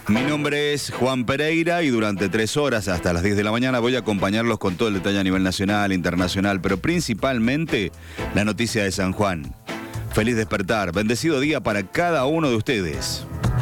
Mi nombre es Juan Pereira y durante 3 horas hasta las 10 de la mañana voy a acompañarlos con todo el detalle a nivel nacional, internacional, pero principalmente la noticia de San Juan. Feliz despertar, bendecido día para cada uno de ustedes.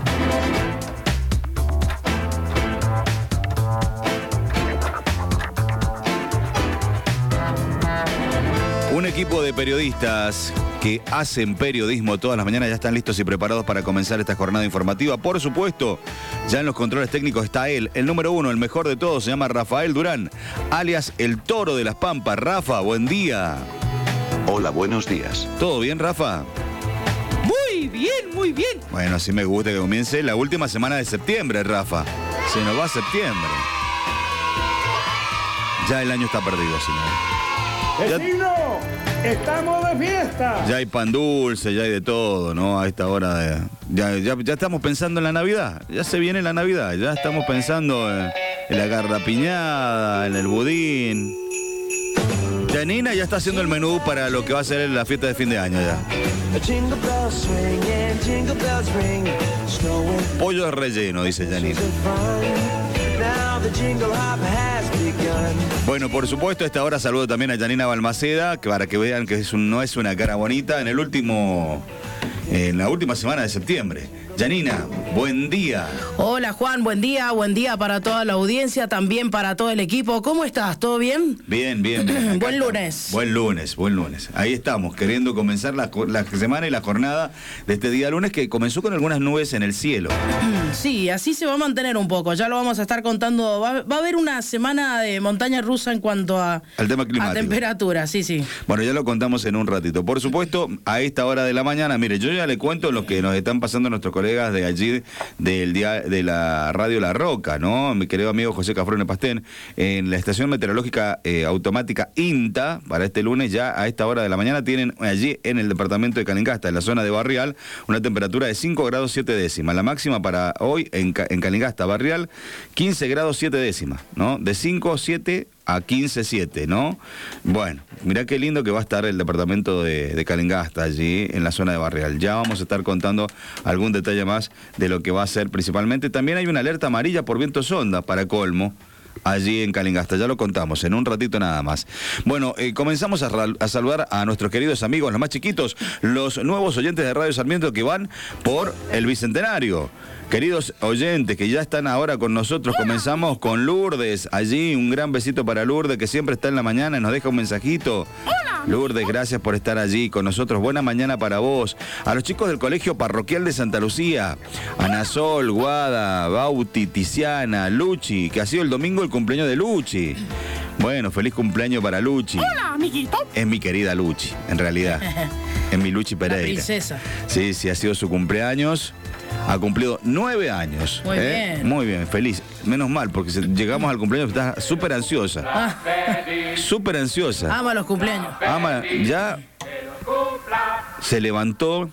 Un equipo de periodistas que hacen periodismo todas las mañanas ya están listos y preparados para comenzar esta jornada informativa. Por supuesto, ya en los controles técnicos está él, el número 1, el mejor de todos, se llama Rafael Durán, alias el Toro de las Pampas. Rafa, buen día. Hola, buenos días. ¿Todo bien, Rafa? Muy bien, muy bien. Bueno, así me gusta que comience la última semana de septiembre, Rafa. Se nos va septiembre. Ya el año está perdido, señor. ¡Vecino! ¡Estamos de fiesta! Ya hay pan dulce, ya hay de todo, ¿no? A esta hora de... Ya estamos pensando en la Navidad. Ya se viene la Navidad. Ya estamos pensando en la garrapiñada, en el budín. Janina ya está haciendo el menú para lo que va a ser la fiesta de fin de año ya. Pollo relleno, dice Janina. Bueno, por supuesto, a esta hora saludo también a Janina Balmaceda, que para que vean que no es una cara bonita, en la última semana de septiembre. Janina, buen día. Hola Juan, buen día para toda la audiencia, también para todo el equipo. ¿Cómo estás? ¿Todo bien? Bien. Buen lunes. Buen lunes. Ahí estamos, queriendo comenzar la semana y la jornada de este día lunes, que comenzó con algunas nubes en el cielo. Sí, así se va a mantener un poco, ya lo vamos a estar contando. Va a haber una semana de montaña rusa en cuanto al tema climático. A temperatura, sí. Bueno, ya lo contamos en un ratito. Por supuesto, a esta hora de la mañana, mire, yo ya le cuento lo que nos están pasando nuestros colegas de allí del día de la radio La Roca, ¿no? Mi querido amigo José Cafrone Pastén, en la estación meteorológica automática INTA, para este lunes ya a esta hora de la mañana tienen allí en el departamento de Calingasta, en la zona de Barrial, una temperatura de 5 grados 7 décimas. La máxima para hoy en Calingasta, Barrial, 15 grados 7 décimas, ¿no? De 5,7 a 15,7, ¿no? Bueno, mirá qué lindo que va a estar el departamento de Calingasta allí en la zona de Barrial. Ya vamos a estar contando algún detalle más de lo que va a ser principalmente. También hay una alerta amarilla por viento sonda para colmo allí en Calingasta, ya lo contamos en un ratito nada más. Bueno, comenzamos a saludar a nuestros queridos amigos, los más chiquitos, los nuevos oyentes de Radio Sarmiento que van por el Bicentenario. Queridos oyentes que ya están ahora con nosotros, comenzamos con Lourdes, allí un gran besito para Lourdes que siempre está en la mañana y nos deja un mensajito. Hola. Lourdes, gracias por estar allí con nosotros, buena mañana para vos. A los chicos del Colegio Parroquial de Santa Lucía, Ana Sol, Guada, Bauti, Tiziana, Luchi, que ha sido el domingo el cumpleaños de Luchi. Bueno, feliz cumpleaños para Luchi. Hola, amiguito. Es mi querida Luchi, en realidad. Es mi Luchi Pereira. La princesa. Sí, ha sido su cumpleaños. Ha cumplido 9 años. Muy bien. Muy bien, feliz. Menos mal, porque llegamos al cumpleaños, está súper ansiosa. Súper ansiosa. Ama los cumpleaños. Ya se levantó.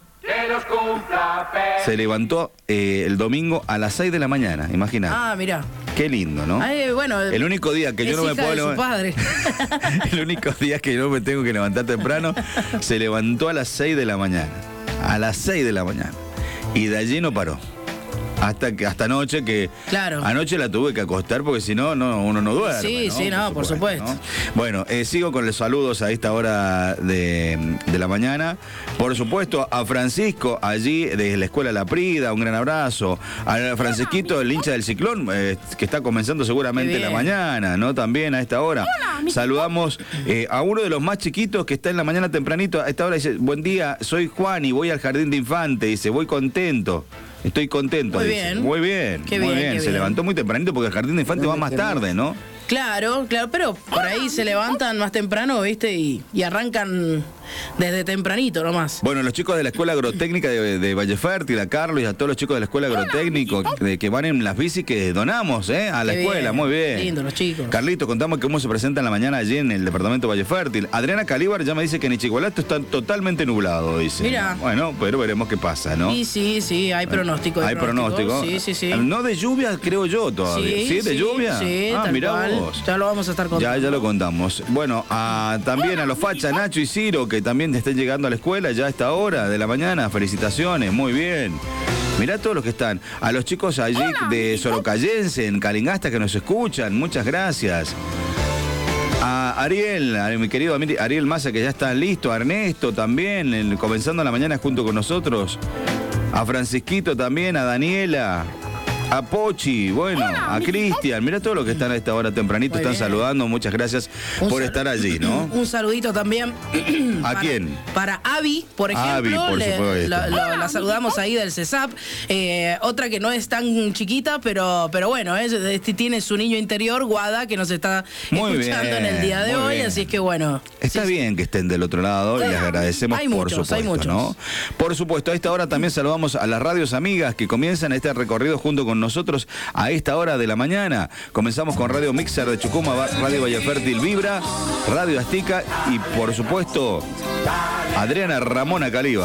Se levantó el domingo a las 6 de la mañana, imagínate. Ah, mira. Qué lindo, ¿no? Bueno, el único día que yo no me puedo levantar. El único día que yo me tengo que levantar temprano, se levantó a las 6 de la mañana. A las 6 de la mañana. Y de allí no paró. Hasta anoche, que claro. Anoche la tuve que acostar porque si no, uno no duerme. Sí, por supuesto. ¿no? Bueno, sigo con los saludos a esta hora de la mañana. Por supuesto, a Francisco, allí desde la Escuela La Prida, un gran abrazo. A Francisquito, el hincha del Ciclón, que está comenzando seguramente la mañana, ¿no? También a esta hora. Hola, saludamos a uno de los más chiquitos que está en la mañana tempranito. A esta hora dice, buen día, soy Juan y voy al Jardín de Infante. Dice, voy contento. Estoy contento. Muy dice. bien. Muy bien. Qué muy bien. Se levantó muy tempranito porque el Jardín de Infante va más tarde, ¿no? Claro, pero por ahí se levantan más temprano, ¿viste? Y arrancan desde tempranito nomás. Bueno, los chicos de la Escuela Agrotécnica de Valle Fértil, a Carlos y a todos los chicos de la Escuela Agrotécnico que van en las bicis que donamos, a la escuela, muy bien. Lindo, los chicos. Carlito, contamos cómo se presenta en la mañana allí en el departamento de Valle Fértil. Adriana Calíbar ya me dice que en Ichigualasto está totalmente nublado, dice. Mira. Bueno, pero veremos qué pasa, ¿no? Sí, hay pronóstico. Hay pronóstico. Sí. No de lluvia, creo yo todavía. ¿Sí? ¿De lluvia? Sí, mirá cual. vos. Ya lo vamos a estar contando. Ya lo contamos. Bueno, también a los fachas, Nacho y Ciro, que también están llegando a la escuela ya a esta hora de la mañana. Felicitaciones, muy bien. Mirá todos los que están. A los chicos allí de Sorocayense, en Calingasta, que nos escuchan. Muchas gracias. A Ariel, a mi querido Ariel Massa, que ya está listo. A Ernesto también, comenzando la mañana junto con nosotros. A Francisquito también, a Daniela. A Pochi, bueno, a Cristian, mira todo lo que están a esta hora tempranito, están saludando, muchas gracias por estar allí, ¿no? Un saludito también. ¿A quién? Para Abby, por ejemplo, Abby, por supuesto. La saludamos ahí del CESAP, otra que no es tan chiquita, pero bueno, tiene su niño interior, Guada, que nos está escuchando en el día de hoy, así es que bueno. Está bien que estén del otro lado y les agradecemos por supuesto, ¿no? Por supuesto, a esta hora también saludamos a las radios amigas que comienzan este recorrido junto con nosotros a esta hora de la mañana. Comenzamos con Radio Mixer de Chucuma, Radio Valle Fértil Vibra, Radio Aztica y por supuesto Adriana Ramona Caliba.